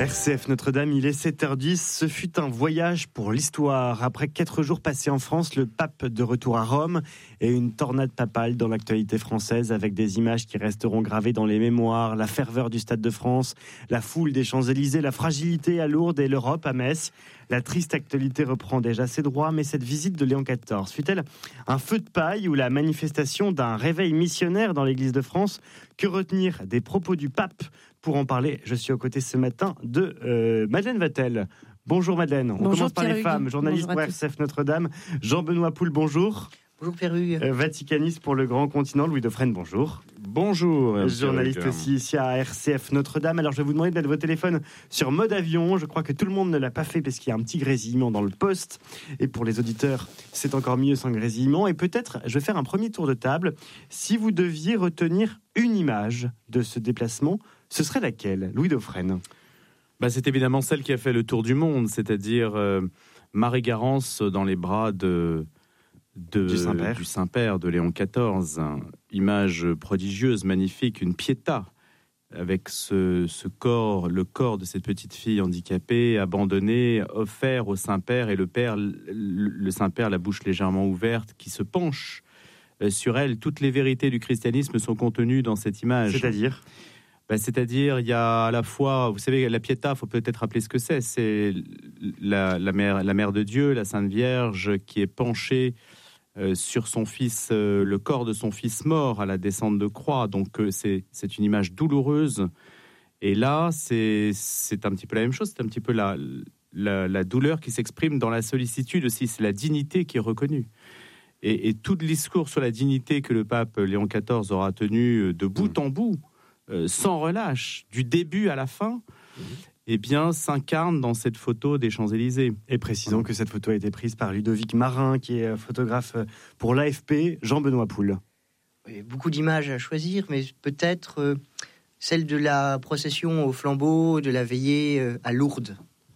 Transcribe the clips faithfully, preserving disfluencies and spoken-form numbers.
R C F Notre-Dame, il est sept heures dix. Ce fut un voyage pour l'histoire. Après quatre jours passés en France, le pape de retour à Rome et une tornade papale dans l'actualité française avec des images qui resteront gravées dans les mémoires, la ferveur du Stade de France, la foule des Champs-Élysées, la fragilité à Lourdes et l'Europe à Metz. La triste actualité reprend déjà ses droits, mais cette visite de Léon quatorze fut-elle un feu de paille ou la manifestation d'un réveil missionnaire dans l'Église de France? Que retenir des propos du pape? Pour en parler, je suis aux côtés ce matin de euh, Madeleine Vatel. Bonjour Madeleine. On bonjour, commence par Pierre les Hugues. femmes. Journaliste pour R C F Notre-Dame. Jean-Benoît Poul, bonjour. Bonjour Pierre Hugues. Euh, Vaticaniste pour le Grand Continent, Louis Dauphren, bonjour. Bonjour. Journaliste aussi ici à R C F Notre-Dame. Alors je vais vous demander de mettre vos téléphones sur mode avion. Je crois que tout le monde ne l'a pas fait parce qu'il y a un petit grésillement dans le poste. Et pour les auditeurs, c'est encore mieux sans grésillement. Et peut-être, je vais faire un premier tour de table. Si vous deviez retenir une image de ce déplacement, ce serait laquelle, Louis Dauphren? Bah, c'est évidemment celle qui a fait le tour du monde, c'est-à-dire euh, Marie Garance dans les bras de, de, du, Saint-Père. du Saint-Père, de Léon quatorze. Hein. Image prodigieuse, magnifique, une pietà, avec ce, ce corps, le corps de cette petite fille handicapée, abandonnée, offert au Saint-Père, et le Père, le, le Saint-Père, la bouche légèrement ouverte, qui se penche euh, sur elle. Toutes les vérités du christianisme sont contenues dans cette image. C'est-à-dire Ben, c'est-à-dire, il y a à la fois, vous savez, la Pietà, il faut peut-être rappeler ce que c'est. C'est la, la, mère, la mère de Dieu, la Sainte Vierge, qui est penchée euh, sur son fils, euh, le corps de son fils mort à la descente de croix. Donc, euh, c'est, c'est une image douloureuse. Et là, c'est, c'est un petit peu la même chose. C'est un petit peu la, la, la douleur qui s'exprime dans la sollicitude aussi. C'est la dignité qui est reconnue. Et, et tout le discours sur la dignité que le pape Léon quatorze aura tenu de bout en bout, Euh, sans relâche, du début à la fin, mmh. eh bien, s'incarne dans cette photo des Champs-Élysées. Et précisons que cette photo a été prise par Ludovic Marin, qui est photographe pour l'A F P, Jean-Benoît Poul. Oui, beaucoup d'images à choisir, mais peut-être euh, celle de la procession au flambeau, de la veillée euh, à Lourdes.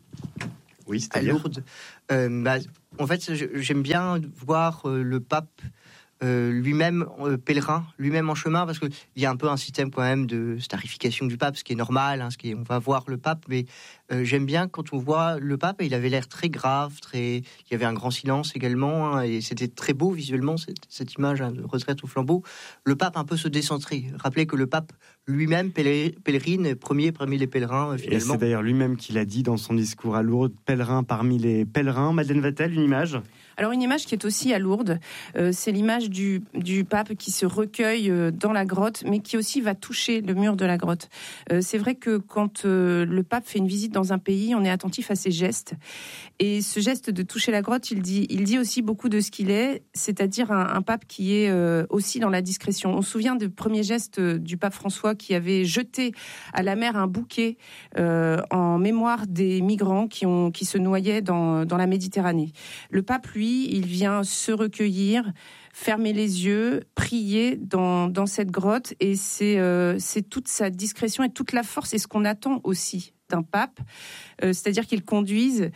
Oui, c'est-à-dire à Lourdes. Euh, bah, en fait, j'aime bien voir euh, le pape Euh, lui-même euh, pèlerin, lui-même en chemin, parce qu'il y a un peu un système quand même de starification du pape, ce qui est normal, hein, ce qui est, on va voir le pape, mais euh, j'aime bien quand on voit le pape, et il avait l'air très grave, très, il y avait un grand silence également, hein, et c'était très beau visuellement, cette, cette image hein, de retraite au flambeau. Le pape un peu se décentrer. Rappelez que le pape lui-même pèlerine, premier parmi les pèlerins euh, finalement. Et c'est d'ailleurs lui-même qui l'a dit dans son discours à Lourdes, pèlerin parmi les pèlerins. Madeleine Vatel, une image? Alors une image qui est aussi à Lourdes, euh, c'est l'image du, du pape qui se recueille euh, dans la grotte, mais qui aussi va toucher le mur de la grotte. Euh, c'est vrai que quand euh, le pape fait une visite dans un pays, on est attentif à ses gestes. Et ce geste de toucher la grotte, il dit, il dit aussi beaucoup de ce qu'il est, c'est-à-dire un, un pape qui est euh, aussi dans la discrétion. On se souvient du premier geste du pape François qui avait jeté à la mer un bouquet euh, en mémoire des migrants qui, ont, qui se noyaient dans, dans la Méditerranée. Le pape, lui, il vient se recueillir, fermer les yeux, prier dans, dans cette grotte, et c'est, euh, c'est toute sa discrétion et toute la force, et ce qu'on attend aussi d'un pape, euh, c'est-à-dire qu'il conduise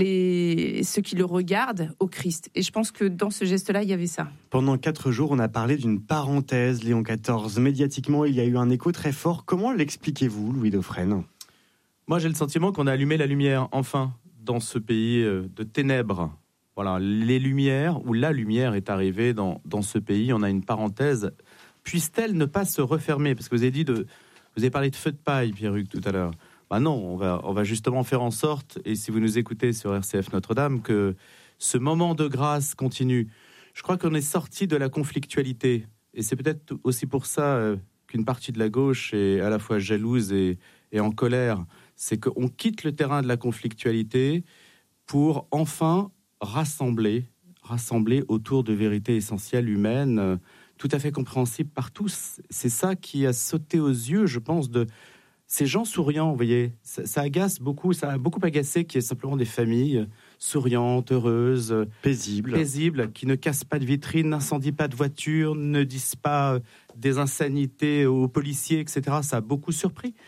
les, ceux qui le regardent au Christ. Et je pense que dans ce geste-là, il y avait ça. Pendant quatre jours, on a parlé d'une parenthèse, Léon quatorze. Médiatiquement, il y a eu un écho très fort. Comment l'expliquez-vous, Louis Dauphren? Moi, j'ai le sentiment qu'on a allumé la lumière, enfin, dans ce pays de ténèbres. Voilà, les lumières, ou la lumière est arrivée dans, dans ce pays. On a une parenthèse. Puisse-t-elle ne pas se refermer? Parce que vous avez dit de, vous avez parlé de feu de paille, Pierre-Hugues, tout à l'heure. Bah non, on va, on va justement faire en sorte, et si vous nous écoutez sur R C F Notre-Dame, que ce moment de grâce continue. Je crois qu'on est sorti de la conflictualité. Et c'est peut-être aussi pour ça euh, qu'une partie de la gauche est à la fois jalouse et, et en colère. C'est qu'on quitte le terrain de la conflictualité pour enfin rassembler, rassembler autour de vérités essentielles humaines, euh, tout à fait compréhensibles par tous. C'est ça qui a sauté aux yeux, je pense, de ces gens souriants, vous voyez. Ça, ça agace beaucoup, ça a beaucoup agacé qu'il y ait simplement des familles souriantes, heureuses, paisibles, paisibles, qui ne cassent pas de vitrines, n'incendient pas de voitures, ne disent pas des insanités aux policiers, et cetera. Ça a beaucoup surpris.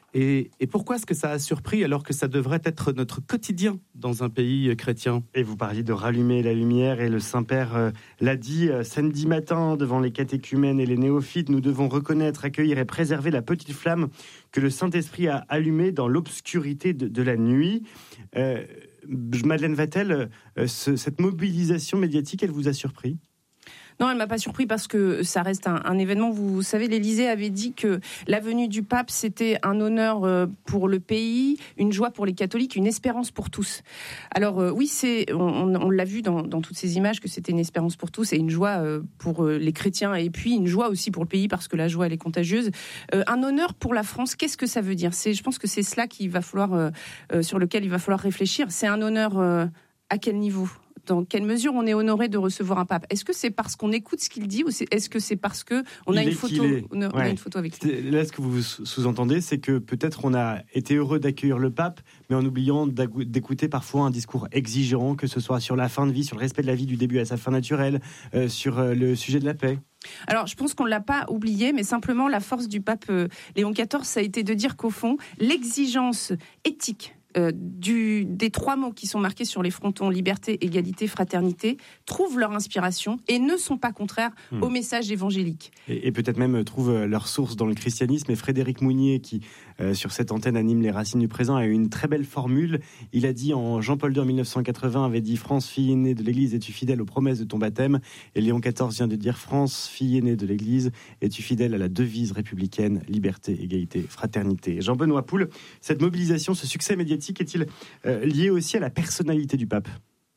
Et, et pourquoi est-ce que ça a surpris alors que ça devrait être notre quotidien dans un pays chrétien ? Et vous parliez de rallumer la lumière, et le Saint-Père euh, l'a dit euh, samedi matin devant les catéchumènes et les néophytes. Nous devons reconnaître, accueillir et préserver la petite flamme que le Saint-Esprit a allumée dans l'obscurité de, de la nuit. Euh, Madeleine Vatel, euh, ce, cette mobilisation médiatique, elle vous a surpris ? Non, elle m'a pas surpris parce que ça reste un, un événement. Vous, vous savez, l'Élysée avait dit que la venue du pape, c'était un honneur pour le pays, une joie pour les catholiques, une espérance pour tous. Alors euh, oui, c'est, on, on l'a vu dans, dans toutes ces images que c'était une espérance pour tous et une joie pour les chrétiens, et puis une joie aussi pour le pays parce que la joie, elle est contagieuse. Euh, un honneur pour la France, qu'est-ce que ça veut dire ? C'est, je pense que c'est cela qu'il va falloir, euh, sur lequel il va falloir réfléchir. C'est un honneur euh, à quel niveau ? Dans quelle mesure on est honoré de recevoir un pape ? Est-ce que c'est parce qu'on écoute ce qu'il dit, ou c'est, est-ce que c'est parce que on a une photo, on a, on a une photo avec lui ? Là, ce que vous sous-entendez, c'est que peut-être on a été heureux d'accueillir le pape, mais en oubliant d'écouter parfois un discours exigeant, que ce soit sur la fin de vie, sur le respect de la vie du début à sa fin naturelle, euh, sur euh, le sujet de la paix. Alors, je pense qu'on ne l'a pas oublié, mais simplement la force du pape euh, Léon quatorze, ça a été de dire qu'au fond, l'exigence éthique Euh, du, des trois mots qui sont marqués sur les frontons, liberté, égalité, fraternité, trouvent leur inspiration et ne sont pas contraires mmh. au message évangélique. Et, et peut-être même trouvent leur source dans le christianisme. Et Frédéric Mounier, qui euh, sur cette antenne anime les Racines du présent, a eu une très belle formule. Il a dit, en Jean-Paul deux en dix-neuf cent quatre-vingts avait dit « France, fille aînée de l'Église, es-tu fidèle aux promesses de ton baptême ?» Et Léon quatorze vient de dire « France, fille aînée de l'Église, es-tu fidèle à la devise républicaine, liberté, égalité, fraternité ?» Jean-Benoît Poul, cette mobilisation, ce succès médiatique, est-il euh, lié aussi à la personnalité du pape ?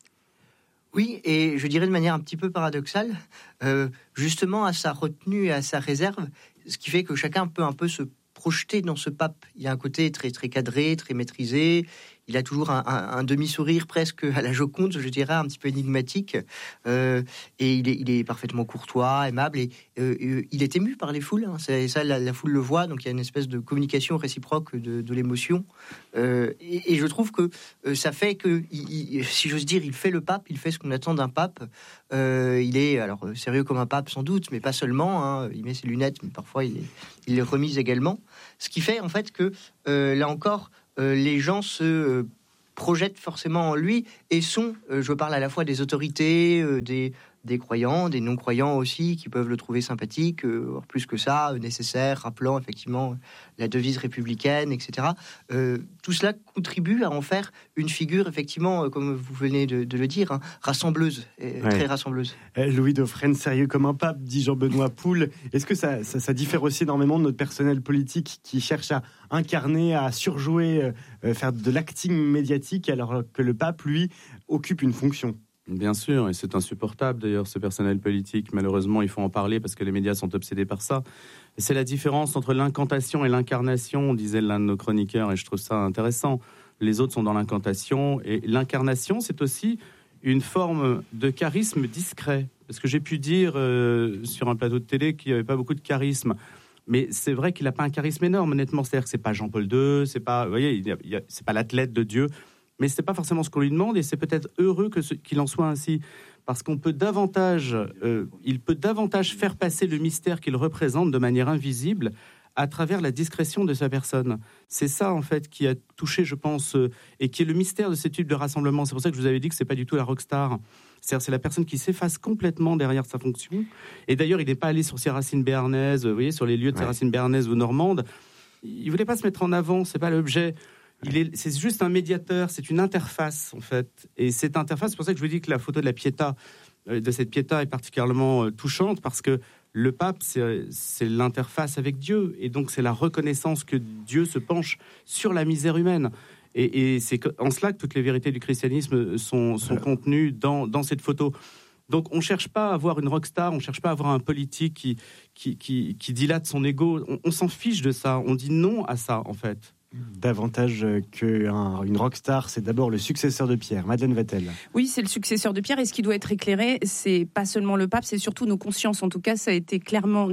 Oui, et je dirais de manière un petit peu paradoxale, euh, justement à sa retenue et à sa réserve, ce qui fait que chacun peut un peu se projeter dans ce pape. Il a un côté très, très cadré, très maîtrisé. Il a toujours un, un, un demi-sourire presque à la Joconde, je dirais, un petit peu énigmatique. Euh, et il est, il est parfaitement courtois, aimable. Et euh, il est ému par les foules. Hein. C'est, ça, la, la foule le voit. Donc il y a une espèce de communication réciproque de, de l'émotion. Euh, et, et je trouve que euh, ça fait que, il, il, si j'ose dire, il fait le pape. Il fait ce qu'on attend d'un pape. Euh, il est alors sérieux comme un pape sans doute, mais pas seulement. Hein. Il met ses lunettes, mais parfois il, est, il les remise également. Ce qui fait en fait que euh, là encore. Euh, les gens se euh, projettent forcément en lui et sont, euh, je parle à la fois des autorités, euh, des, des croyants, des non-croyants aussi, qui peuvent le trouver sympathique, euh, plus que ça, euh, nécessaire, rappelant effectivement la devise républicaine, et cetera. Euh, tout cela contribue à en faire une figure, effectivement, euh, comme vous venez de, de le dire, hein, rassembleuse, et, ouais. très rassembleuse. Louis Dauphren, sérieux comme un pape, dit Jean-Benoît Poul. Est-ce que ça, ça, ça diffère aussi énormément de notre personnel politique qui cherche à incarner, à surjouer, euh, faire de l'acting médiatique, alors que le pape, lui, occupe une fonction ? Bien sûr, et c'est insupportable d'ailleurs, ce personnel politique. Malheureusement, il faut en parler parce que les médias sont obsédés par ça. Et c'est la différence entre l'incantation et l'incarnation, disait l'un de nos chroniqueurs, et je trouve ça intéressant. Les autres sont dans l'incantation, et l'incarnation, c'est aussi une forme de charisme discret. Parce que j'ai pu dire euh, sur un plateau de télé qu'il n'y avait pas beaucoup de charisme. Mais c'est vrai qu'il n'a pas un charisme énorme, honnêtement. C'est-à-dire que c'est pas Jean-Paul deux, c'est pas, vous voyez, il y a, il y a, c'est pas l'athlète de Dieu. Mais c'est pas forcément ce qu'on lui demande, et c'est peut-être heureux que ce, qu'il en soit ainsi, parce qu'on peut davantage, euh, il peut davantage faire passer le mystère qu'il représente de manière invisible à travers la discrétion de sa personne. C'est ça en fait qui a touché, je pense, euh, et qui est le mystère de ce type de rassemblement. C'est pour ça que je vous avais dit que c'est pas du tout la rockstar. C'est-à-dire, c'est la personne qui s'efface complètement derrière sa fonction. Et d'ailleurs, il n'est pas allé sur ses racines béarnaises, vous voyez, sur les lieux de ses ouais. racines béarnaises ou normandes. Il voulait pas se mettre en avant. C'est pas l'objet. Il est, c'est juste un médiateur, c'est une interface en fait. Et cette interface, c'est pour ça que je vous dis que la photo de la Pietà, de cette Pietà est particulièrement touchante, parce que le pape, c'est, c'est l'interface avec Dieu. Et donc c'est la reconnaissance que Dieu se penche sur la misère humaine. Et, et c'est en cela que toutes les vérités du christianisme sont, sont contenues dans, dans cette photo. Donc on ne cherche pas à avoir une rockstar, on ne cherche pas à avoir un politique qui, qui, qui, qui dilate son ego. On, on s'en fiche de ça, on dit non à ça en fait. Davantage qu'une rockstar, c'est d'abord le successeur de Pierre. Madeleine Vatel. Oui, c'est le successeur de Pierre, et ce qui doit être éclairé, c'est pas seulement le pape, c'est surtout nos consciences. En tout cas, ça a été clairement dit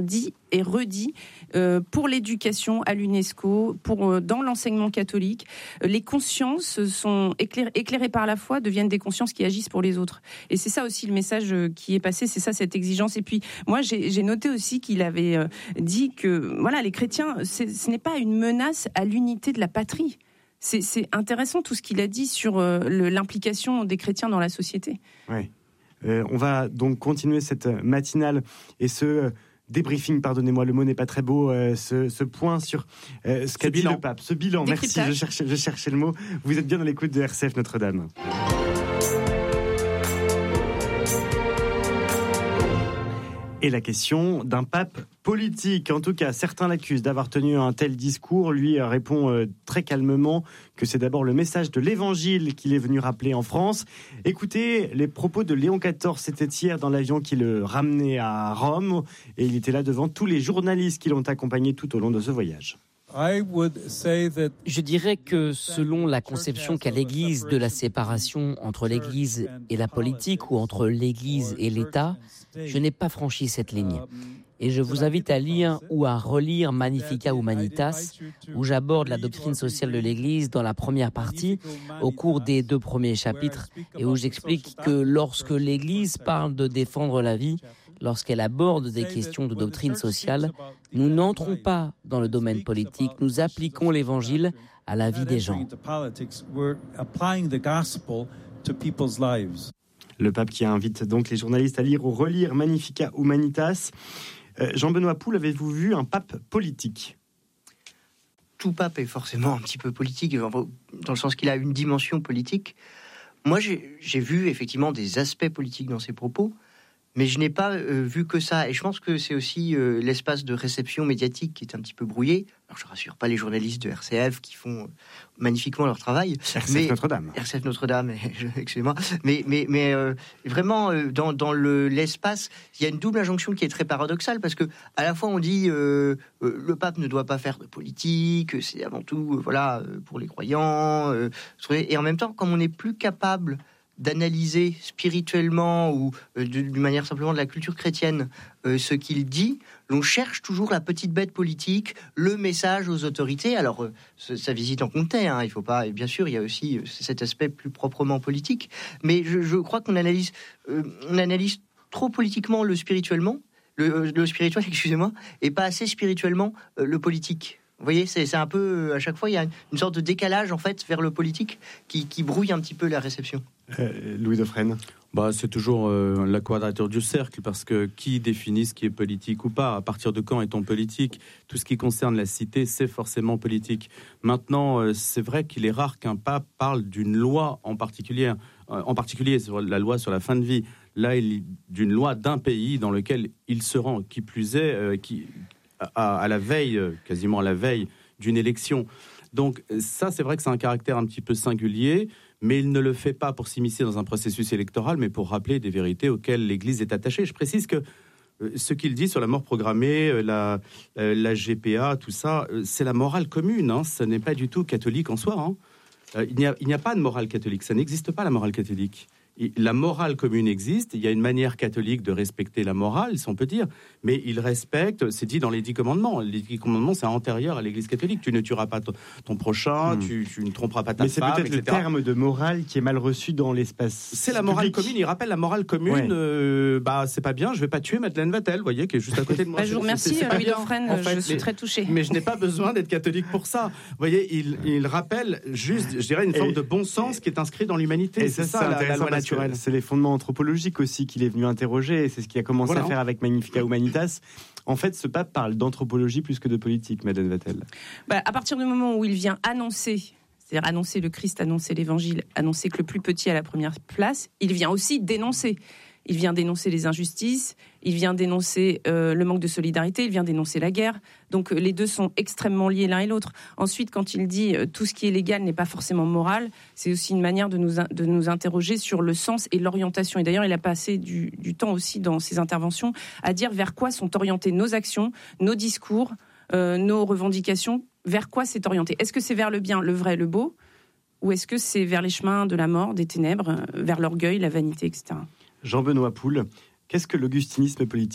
et redit euh, pour l'éducation à l'UNESCO, pour euh, dans l'enseignement catholique, euh, les consciences sont éclairées, éclairées par la foi, deviennent des consciences qui agissent pour les autres. Et c'est ça aussi le message qui est passé, c'est ça cette exigence. Et puis moi j'ai, j'ai noté aussi qu'il avait euh, dit que voilà, les chrétiens, c'est, ce n'est pas une menace à l'unité de la patrie. C'est, c'est intéressant tout ce qu'il a dit sur euh, le, l'implication des chrétiens dans la société. Oui. Euh, on va donc continuer cette matinale et ce euh, débriefing, pardonnez-moi, le mot n'est pas très beau, euh, ce, ce point sur euh, ce qu'a ce dit bilan. le pape. Ce bilan, merci, je cherchais, je cherchais le mot. Vous êtes bien dans l'écoute de R C F Notre-Dame. Et la question d'un pape politique. En tout cas, certains l'accusent d'avoir tenu un tel discours. Lui répond euh, très calmement que c'est d'abord le message de l'Évangile qu'il est venu rappeler en France. Écoutez les propos de Léon quatorze, c'était hier dans l'avion qui le ramenait à Rome. Et il était là devant tous les journalistes qui l'ont accompagné tout au long de ce voyage. Je dirais que selon la conception qu'a l'Église de la séparation entre l'Église et la politique ou entre l'Église et l'État, je n'ai pas franchi cette ligne. Et je vous invite à lire ou à relire Magnificat Humanitas, où j'aborde la doctrine sociale de l'Église dans la première partie, au cours des deux premiers chapitres, et où j'explique que lorsque l'Église parle de défendre la vie, lorsqu'elle aborde des questions de doctrine sociale, nous n'entrons pas dans le domaine politique, nous appliquons l'Évangile à la vie des gens. Le pape qui invite donc les journalistes à lire ou relire Magnificat Humanitas. Euh, Jean-Benoît Poul, avez-vous vu un pape politique ? Tout pape est forcément un petit peu politique, dans le sens qu'il a une dimension politique. Moi, j'ai, j'ai vu effectivement des aspects politiques dans ses propos, mais je n'ai pas euh, vu que ça. Et je pense que c'est aussi euh, l'espace de réception médiatique qui est un petit peu brouillé. Alors, je ne rassure pas les journalistes de R C F qui font euh, magnifiquement leur travail. R C F mais, Notre-Dame. R C F Notre-Dame, excusez-moi. Mais, mais, mais euh, vraiment, euh, dans, dans le, l'espace, il y a une double injonction qui est très paradoxale, parce que à la fois, on dit euh, euh, le pape ne doit pas faire de politique, c'est avant tout euh, voilà, pour les croyants. Euh, et en même temps, comme on n'est plus capable d'analyser spirituellement ou euh, d'une manière simplement de la culture chrétienne euh, ce qu'il dit, l'on cherche toujours la petite bête politique, le message aux autorités. Alors, euh, sa visite en comptait, hein, il faut pas, et bien sûr, il y a aussi euh, cet aspect plus proprement politique, mais je, je crois qu'on analyse, euh, on analyse trop politiquement le spirituellement, le, le spirituel, excusez-moi, et pas assez spirituellement euh, le politique. Vous voyez, c'est, c'est un peu, à chaque fois, il y a une sorte de décalage, en fait, vers le politique qui, qui brouille un petit peu la réception. Euh, Louis Dauphren. Bah, c'est toujours euh, la quadrature du cercle, parce que qui définit ce qui est politique ou pas ? À partir de quand est-on politique ? Tout ce qui concerne la cité, c'est forcément politique. Maintenant, euh, c'est vrai qu'il est rare qu'un pape parle d'une loi en particulier, euh, en particulier sur la loi sur la fin de vie. Là, il d'une loi d'un pays dans lequel il se rend, qui plus est, euh, qui... À, à la veille, quasiment à la veille d'une élection. Donc ça, c'est vrai que c'est un caractère un petit peu singulier, mais il ne le fait pas pour s'immiscer dans un processus électoral, mais pour rappeler des vérités auxquelles l'Église est attachée. Je précise que euh, ce qu'il dit sur la mort programmée, euh, la, euh, la G P A, tout ça, euh, c'est la morale commune, hein, ce n'est pas du tout catholique en soi. Hein. Euh, il n'y a, il n'y a pas de morale catholique, ça n'existe pas la morale catholique. La morale commune existe, il y a une manière catholique de respecter la morale, si on peut dire, mais il respecte, c'est dit dans les dix commandements, les dix commandements c'est antérieur à l'Église catholique, tu ne tueras pas ton, ton prochain, mmh. tu, tu ne tromperas pas ta mais femme, mais c'est peut-être et cetera. Le terme de morale qui est mal reçu dans l'espace C'est la morale public. commune, il rappelle la morale commune, ouais. euh, bah c'est pas bien, je vais pas tuer Madeleine Vatel, vous voyez, qui est juste à côté de moi. Bah, je vous remercie, Louis Dauphren, en fait, je suis mais, très touchée. Mais je n'ai pas besoin d'être catholique pour ça. Vous voyez, il, il rappelle juste, je dirais, une forme et, de bon sens qui est inscrit dans l'humanité. Et c'est ça, ça, la, la loi naturelle. C'est les fondements anthropologique aussi qu'il est venu interroger, et c'est ce qu'il a commencé voilà. à faire avec Magnificat Humanitas. En fait, ce pape parle d'anthropologie plus que de politique, Madeleine Vatel. Bah, à partir du moment où il vient annoncer, c'est-à-dire annoncer le Christ, annoncer l'Évangile, annoncer que le plus petit a la première place, il vient aussi dénoncer. Il vient dénoncer les injustices, il vient dénoncer euh, le manque de solidarité, il vient dénoncer la guerre. Donc les deux sont extrêmement liés l'un et l'autre. Ensuite, quand il dit euh, tout ce qui est légal n'est pas forcément moral, c'est aussi une manière de nous, de nous interroger sur le sens et l'orientation. Et d'ailleurs, il a passé du, du temps aussi dans ses interventions à dire vers quoi sont orientées nos actions, nos discours, euh, nos revendications, vers quoi c'est orienté. Est-ce que c'est vers le bien, le vrai, le beau, ou est-ce que c'est vers les chemins de la mort, des ténèbres, vers l'orgueil, la vanité, et cetera. Jean-Benoît Poul, qu'est-ce que l'augustinisme politique ?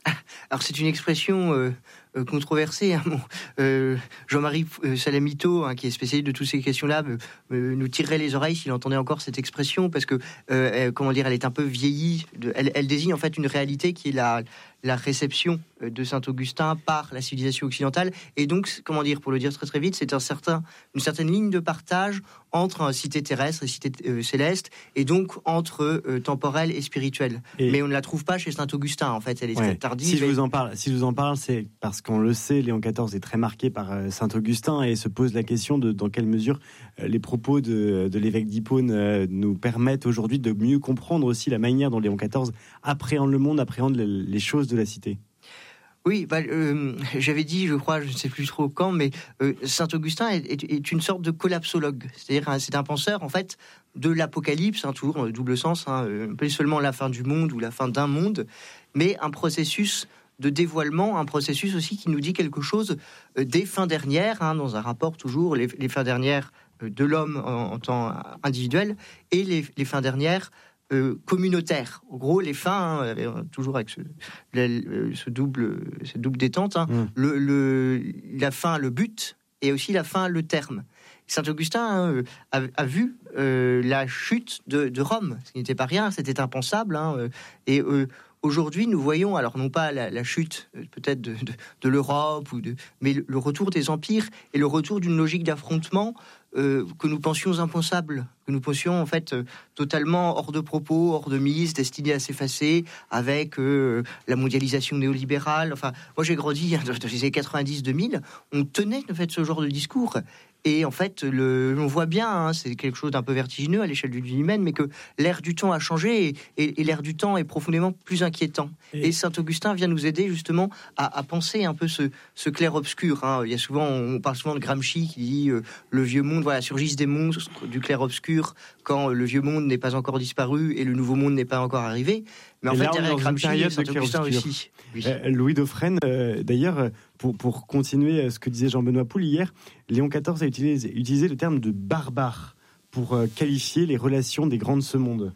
Alors c'est une expression euh, euh, controversée. Hein. Bon, euh, Jean-Marie euh, Salamito, hein, qui est spécialiste de toutes ces questions-là, me, me, nous tirerait les oreilles s'il entendait encore cette expression, parce que, euh, elle, comment dire, elle est un peu vieillie. De, elle, elle désigne en fait une réalité qui est la, la réception de Saint-Augustin par la civilisation occidentale. Et donc, comment dire, pour le dire très très vite, c'est un certain, une certaine ligne de partage entre une cité terrestre et cité euh, céleste, et donc entre euh, temporel et spirituel. Et mais on ne la trouve pas chez Saint-Augustin, en fait. Elle est ouais. très tardive. Si je vous en parle, si je vous en parle, c'est parce qu'on le sait, Léon quatorze est très marqué par euh, Saint-Augustin, et se pose la question de dans quelle mesure euh, les propos de, de l'évêque d'Hippone euh, nous permettent aujourd'hui de mieux comprendre aussi la manière dont Léon quatorze appréhende le monde, appréhende les, les choses de la cité. Oui, bah, euh, j'avais dit, je crois, je ne sais plus trop quand, mais euh, Saint-Augustin est, est, est une sorte de collapsologue. C'est-à-dire, hein, c'est un penseur, en fait, de l'Apocalypse, hein, toujours dans double sens, hein, euh, pas seulement la fin du monde ou la fin d'un monde, mais un processus de dévoilement, un processus aussi qui nous dit quelque chose euh, des fins dernières, hein, dans un rapport toujours, les, les fins dernières euh, de l'homme en, en tant individuel, et les, les fins dernières Euh, communautaire. En gros, les fins, hein, toujours avec ce, le, ce double, cette double détente, hein, mmh. le, le, la fin, le but, et aussi la fin, le terme. Saint-Augustin hein, a, a vu euh, la chute de, de Rome, ce qui n'était pas rien, c'était impensable. Hein, et euh, aujourd'hui, nous voyons, alors non pas la, la chute peut-être de, de, de l'Europe, ou de, mais le, le retour des empires et le retour d'une logique d'affrontement euh, que nous pensions impensable, que nous pensions en fait euh, totalement hors de propos, hors de mise, destinée à s'effacer, avec euh, la mondialisation néolibérale. Enfin, moi j'ai grandi hein, dans les années quatre-vingt-dix deux mille, on tenait en fait ce genre de discours. Et en fait, le, on voit bien, hein, c'est quelque chose d'un peu vertigineux à l'échelle d'une vie humaine, mais que l'ère du temps a changé, et, et, et l'ère du temps est profondément plus inquiétant. Et, et Saint-Augustin vient nous aider justement à, à penser un peu ce, ce clair-obscur. Hein. Il y a souvent, on parle souvent de Gramsci qui dit euh, le vieux monde, voilà, surgissent des monstres du clair-obscur quand le vieux monde n'est pas encore disparu et le nouveau monde n'est pas encore arrivé. Mais en et fait, derrière Gramsci, il y a Saint-Augustin aussi. Oui. Euh, Louis Dauphren, euh, d'ailleurs, pour, pour continuer ce que disait Jean-Benoît Poul hier, Léon quatorze a utilisé, utilisé le terme de barbare pour euh, qualifier les relations des grands de ce monde.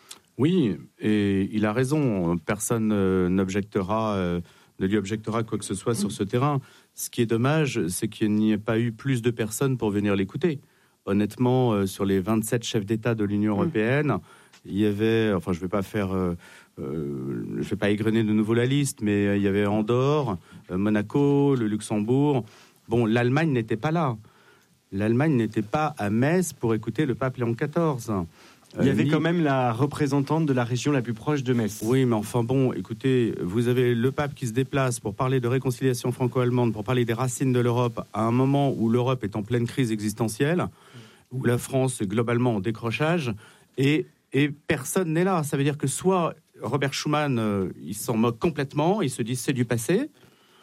Oui, et il a raison. Personne euh, n'objectera, euh, ne lui objectera quoi que ce soit mmh. sur ce terrain. Ce qui est dommage, c'est qu'il n'y ait pas eu plus de personnes pour venir l'écouter. Honnêtement, euh, sur les vingt-sept chefs d'État de l'Union européenne, mmh. il y avait, enfin, je ne vais pas faire... Euh, Euh, je ne vais pas égrener de nouveau la liste, mais euh, il y avait Andorre, euh, Monaco, le Luxembourg. Bon, l'Allemagne n'était pas là. L'Allemagne n'était pas à Metz pour écouter le pape Léon quatorze. Euh, il y avait ni... quand même la représentante de la région la plus proche de Metz. Oui, mais enfin bon, écoutez, vous avez le pape qui se déplace pour parler de réconciliation franco-allemande, pour parler des racines de l'Europe, à un moment où l'Europe est en pleine crise existentielle, où la France est globalement en décrochage, et, et personne n'est là. Ça veut dire que soit... Robert Schuman, euh, il s'en moque complètement, il se dit c'est du passé.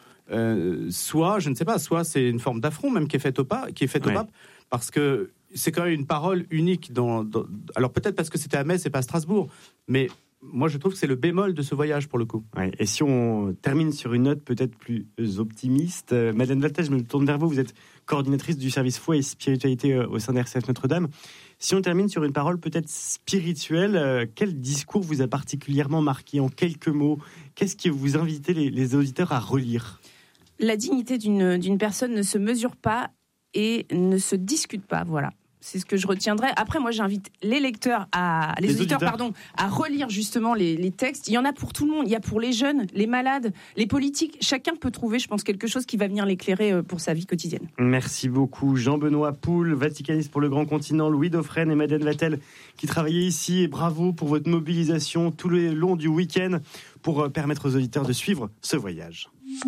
Euh, soit, je ne sais pas, soit c'est une forme d'affront même qui est faite au pape, qui est faite ouais. au pape, parce que c'est quand même une parole unique. Dans, dans, alors peut-être parce que c'était à Metz et pas à Strasbourg, mais moi je trouve que c'est le bémol de ce voyage pour le coup. Ouais, et si on termine sur une note peut-être plus optimiste, euh, Madeleine Valtel, je me tourne vers vous. Vous êtes coordinatrice du service foi et spiritualité euh, au sein de R C F Notre-Dame. Si on termine sur une parole peut-être spirituelle, euh, quel discours vous a particulièrement marqué en quelques mots? Qu'est-ce qui vous invitez les, les auditeurs à relire? La dignité d'une, d'une personne ne se mesure pas et ne se discute pas, voilà. C'est ce que je retiendrai. Après, moi, j'invite les lecteurs, à, les, les auditeurs, auditeurs, pardon, à relire justement les, les textes. Il y en a pour tout le monde. Il y a pour les jeunes, les malades, les politiques. Chacun peut trouver, je pense, quelque chose qui va venir l'éclairer pour sa vie quotidienne. Merci beaucoup. Jean-Benoît Poul, vaticaniste pour le Grand Continent, Louis Dauphren et Madeleine Valtel qui travaillaient ici. Et bravo pour votre mobilisation tout le long du week-end pour permettre aux auditeurs de suivre ce voyage.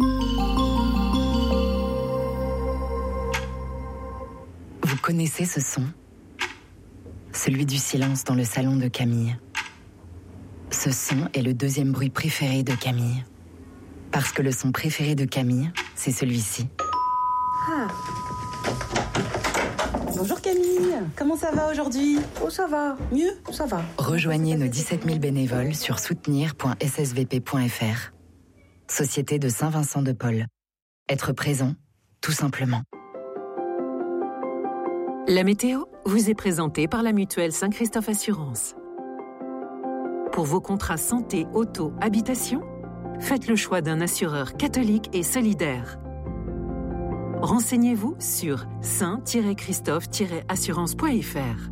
Vous connaissez ce son ? Celui du silence dans le salon de Camille. Ce son est le deuxième bruit préféré de Camille. Parce que le son préféré de Camille, c'est celui-ci. Ah. Bonjour Camille, comment ça va aujourd'hui ? Oh ça va, mieux, ça va. Rejoignez nos dix-sept mille bénévoles sur soutenir point s s v p point f r. Société de Saint-Vincent de Paul. Être présent, tout simplement. La météo vous est présentée par la mutuelle Saint-Christophe Assurance. Pour vos contrats santé, auto, habitation, faites le choix d'un assureur catholique et solidaire. Renseignez-vous sur saint christophe assurance point f r.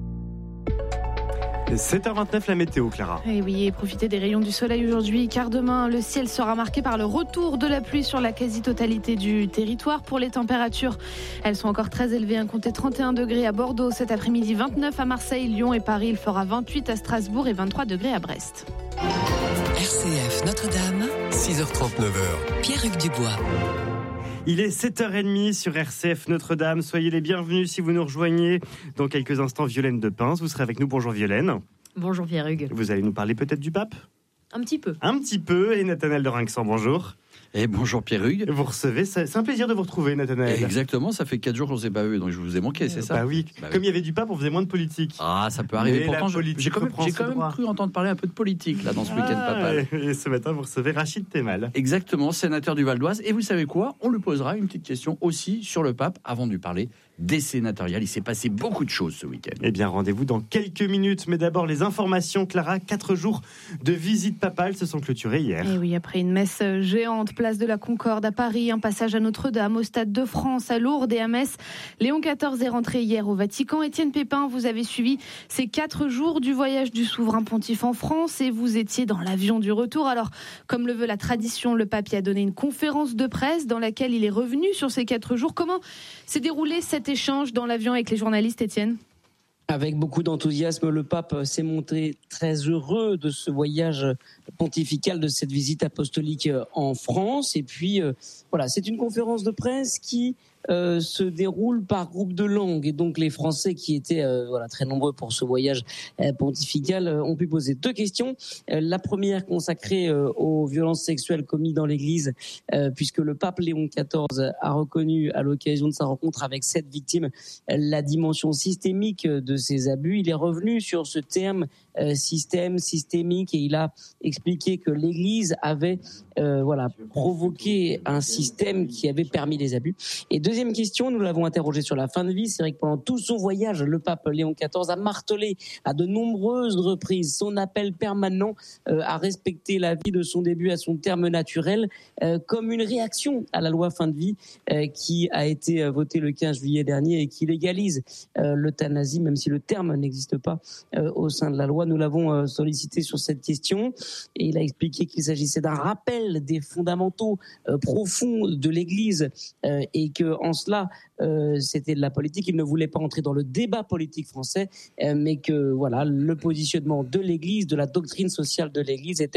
sept heures vingt-neuf, la météo, Clara. Et oui, et profitez des rayons du soleil aujourd'hui, car demain, le ciel sera marqué par le retour de la pluie sur la quasi-totalité du territoire. Pour les températures, elles sont encore très élevées. Comptez trente et un degrés à Bordeaux cet après-midi, vingt-neuf à Marseille, Lyon et Paris. Il fera vingt-huit à Strasbourg et vingt-trois degrés à Brest. R C F Notre-Dame, six heures trente-neuf. Pierre-Hugues Dubois. Il est sept heures trente sur R C F Notre-Dame. Soyez les bienvenus si vous nous rejoignez. Dans quelques instants, Violaine de Pince, vous serez avec nous. Bonjour Violaine. Bonjour Pierre-Hugues. Vous allez nous parler peut-être du pape ? Un petit peu. Un petit peu. Et Nathanaël de Rinxan, bonjour. Et bonjour Pierre-Hugues. Vous recevez, c'est un plaisir de vous retrouver, Nathanaël. Exactement, ça fait quatre jours qu'on ne s'est pas vu, donc je vous ai manqué, c'est ça ? Bah oui, bah comme oui. Il y avait du pape, on faisait moins de politique. Ah, ça peut arriver. Mais pourtant, j'ai quand même, j'ai quand même cru entendre parler un peu de politique là dans ce ah, week-end papal. Et ce matin, vous recevez Rachid Temal. Exactement, sénateur du Val d'Oise. Et vous savez quoi ? On lui posera une petite question aussi sur le pape avant de lui parler des sénatoriales. Il s'est passé beaucoup de choses ce week-end. Eh bien, rendez-vous dans quelques minutes. Mais d'abord, les informations. Clara, quatre jours de visite papale se sont clôturés hier. Et oui, après une messe géante, place de la Concorde à Paris, un passage à Notre-Dame, au Stade de France, à Lourdes et à Metz. Léon quatorze est rentré hier au Vatican. Étienne Pépin, vous avez suivi ces quatre jours du voyage du souverain pontife en France et vous étiez dans l'avion du retour. Alors, comme le veut la tradition, le pape y a donné une conférence de presse dans laquelle il est revenu sur ces quatre jours. Comment s'est déroulé cet échange dans l'avion avec les journalistes, Étienne ? Avec beaucoup d'enthousiasme, le pape s'est montré très heureux de ce voyage pontifical, de cette visite apostolique en France. Et puis, euh, voilà, c'est une conférence de presse qui euh, se déroule par groupe de langue. Et donc, les Français qui étaient euh, voilà, très nombreux pour ce voyage euh, pontifical euh, ont pu poser deux questions. Euh, la première consacrée euh, aux violences sexuelles commises dans l'Église, euh, puisque le pape Léon quatorze a reconnu à l'occasion de sa rencontre avec sept victimes euh, la dimension systémique de ces abus. Il est revenu sur ce terme euh, système, systémique, et il a expliqué que l'Église avait euh, voilà, provoqué un système qui avait permis les abus. Et deuxième question, nous l'avons interrogé sur la fin de vie. C'est vrai que pendant tout son voyage, le pape Léon quatorze a martelé à de nombreuses reprises son appel permanent euh, à respecter la vie de son début à son terme naturel, euh, comme une réaction à la loi fin de vie euh, qui a été votée le quinze juillet dernier et qui légalise euh, l'euthanasie, même si le terme n'existe pas euh, au sein de la loi. Nous l'avons euh, sollicité sur cette question et il a expliqué qu'il s'agissait d'un rappel des fondamentaux euh, profonds de l'Église euh, et que en cela euh, c'était de la politique. Il ne voulait pas entrer dans le débat politique français, euh, mais que voilà, le positionnement de l'Église, de la doctrine sociale de l'Église était